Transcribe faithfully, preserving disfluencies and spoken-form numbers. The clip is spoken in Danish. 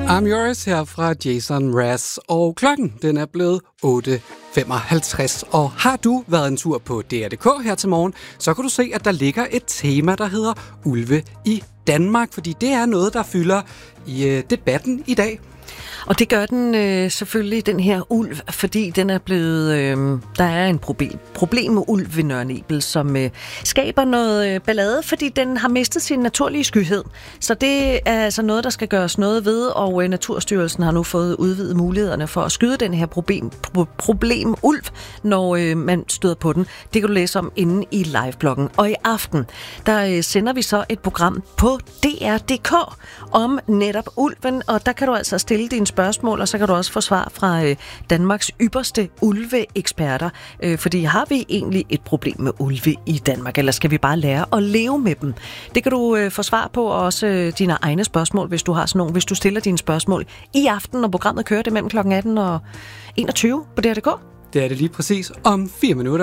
I'm Yours her fra Jason Mraz, og klokken den er blevet otte femoghalvtreds. Og har du været en tur på D R punktum d k her til morgen, så kan du se, at der ligger et tema, der hedder ulve i Danmark, fordi det er noget, der fylder i øh, debatten i dag. Og det gør den øh, selvfølgelig, den her ulv, fordi den er blevet, øh, der er en problem, problem med ulv ved Nørre Nebel, som øh, skaber noget øh, ballade, fordi den har mistet sin naturlige skyhed. Så det er altså noget, der skal gøres noget ved, og øh, Naturstyrelsen har nu fået udvidet mulighederne for at skyde den her problem, pro- problem ulv, når øh, man støder på den. Det kan du læse om inde i livebloggen. Og i aften, der øh, sender vi så et program på D R punktum d k om netop ulven, og der kan du altså stille dine spørgsmål, og så kan du også få svar fra øh, Danmarks ypperste ulveeksperter. Øh, fordi har vi egentlig et problem med ulve i Danmark, eller skal vi bare lære at leve med dem? Det kan du øh, få svar på, og også øh, dine egne spørgsmål, hvis du har sådan nogle, hvis du stiller dine spørgsmål i aften, når programmet kører det mellem klokken atten og enogtyve på D R punktum d k. Det er det lige præcis om fire minutter.